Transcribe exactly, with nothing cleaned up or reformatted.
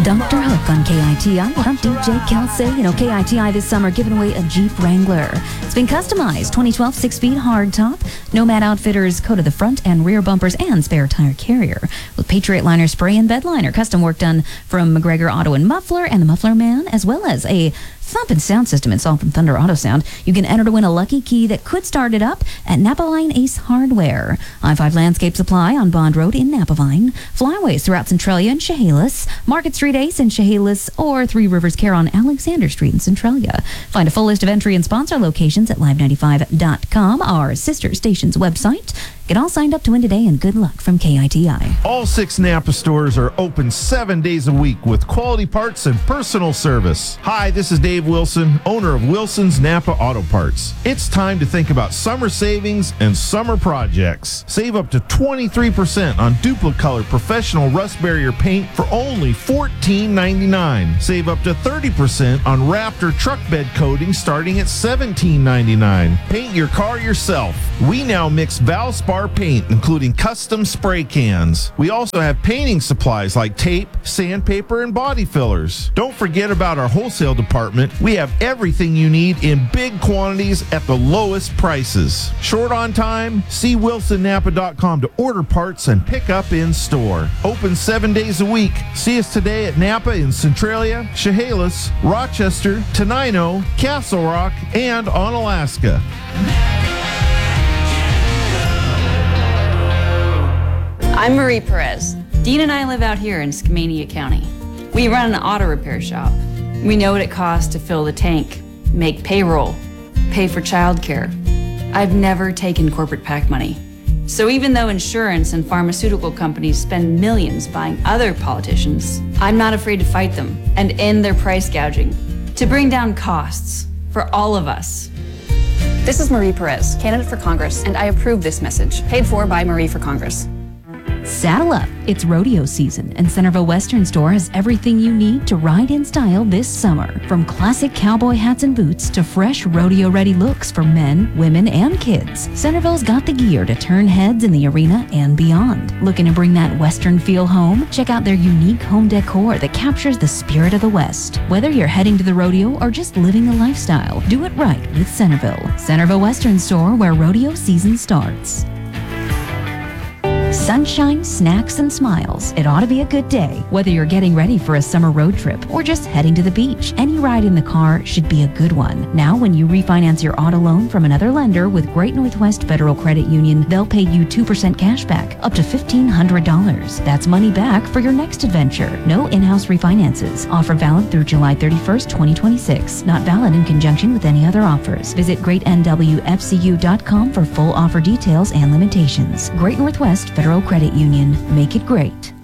Doctor Hook on K I T I. I'm D J Kelsey. You know, K I T I this summer giving away a Jeep Wrangler. It's been customized, twenty twelve six-speed hardtop, Nomad Outfitters coated the front and rear bumpers and spare tire carrier with Patriot Liner spray and bed liner. Custom work done from McGregor Auto and Muffler and the Muffler Man, as well as a thumping sound system installed from Thunder Auto Sound. You can enter to win a lucky key that could start it up at Napavine Ace Hardware. I five Landscape Supply on Bond Road in Napavine. Flyways throughout Centralia and Chehalis. Market Street Ace in Chehalis, or Three Rivers Care on Alexander Street in Centralia. Find a full list of entry and sponsor locations at live ninety-five dot com, our sister station's website. Get all signed up to win today, and good luck from K I T I. All six Napa stores are open seven days a week with quality parts and personal service. Hi, this is Dave Wilson, owner of Wilson's Napa Auto Parts. It's time to think about summer savings and summer projects. Save up to twenty-three percent on Duplicolor Professional Rust Barrier paint for only fourteen ninety-nine. Save up to thirty percent on Raptor truck bed coating starting at seventeen ninety-nine. Paint your car yourself. We now mix Valspar paint, including custom spray cans. We also have painting supplies like tape, sandpaper, and body fillers. Don't forget about our wholesale department. We have everything you need in big quantities at the lowest prices. Short on time? See wilson napa dot com to order parts and pick up in store. Open seven days a week. See us today at Napa in Centralia, Chehalis, Rochester, Tenino, Castle Rock, and on Alaska. I'm Marie Perez. Dean and I live out here in Skamania County. We run an auto repair shop. We know what it costs to fill the tank, make payroll, pay for childcare. I've never taken corporate PAC money. So even though insurance and pharmaceutical companies spend millions buying other politicians, I'm not afraid to fight them and end their price gouging to bring down costs for all of us. This is Marie Perez, candidate for Congress, and I approve this message, paid for by Marie for Congress. Saddle up. It's rodeo season, and Centerville Western Store has everything you need to ride in style this summer. From classic cowboy hats and boots to fresh rodeo-ready looks for men, women, and kids, Centerville's got the gear to turn heads in the arena and beyond. Looking to bring that Western feel home? Check out their unique home decor that captures the spirit of the West. Whether you're heading to the rodeo or just living the lifestyle, do it right with Centerville. Centerville Western Store, where rodeo season starts. Sunshine, snacks, and smiles. It ought to be a good day. Whether you're getting ready for a summer road trip or just heading to the beach, any ride in the car should be a good one. Now, when you refinance your auto loan from another lender with Great Northwest Federal Credit Union, they'll pay you two percent cash back, up to fifteen hundred dollars. That's money back for your next adventure. No in-house refinances. Offer valid through July thirty-first, twenty twenty-six. Not valid in conjunction with any other offers. Visit great n w f c u dot com for full offer details and limitations. Great Northwest Federal Credit Union. Make it great.